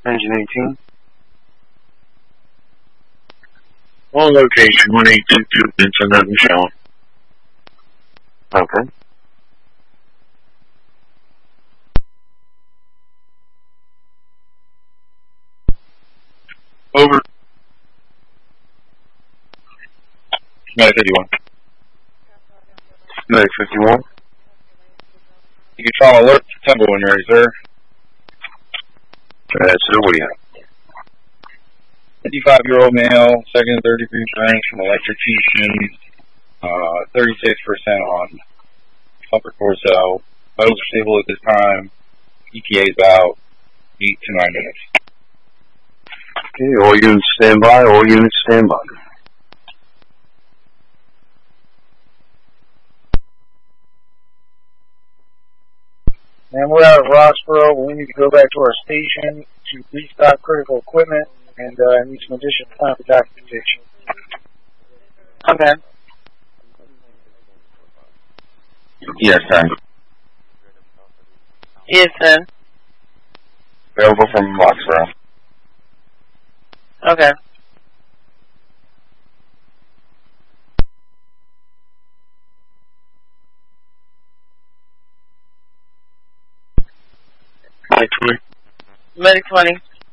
Engine 18. On location, 1822 Vincent and Michelle. Okay. Over. Medic 51. Medic 51. You can follow alert to Temple when you're ready, sir. So what do you have? 55-year-old male, second and third degree burns from electrocution, 36% on upper torso. Vitals are stable at this time. ETA is about 8 to 9 minutes. Okay, all units stand by, all units stand by. And we're out of Roxborough. We need to go back to our station to restock critical equipment and need some additional time for documentation. Okay. Yes, sir. Yes, sir. Available from Roxborough. Okay. Medic 20. Medic 20.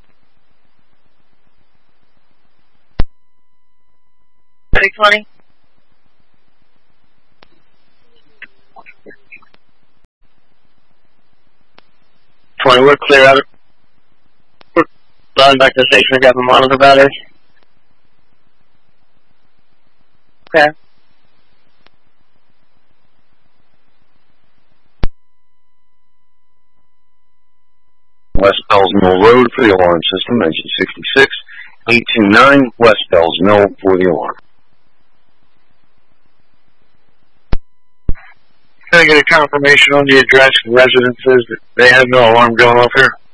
Medic 20. We're clear out of. We're going back to the station to grab a monitor battery. Okay. West Bells Mill Road for the alarm system, engine 66. 829 West Bells Mill for the alarm. Can I get a confirmation on the address and residences that they have no alarm going off here?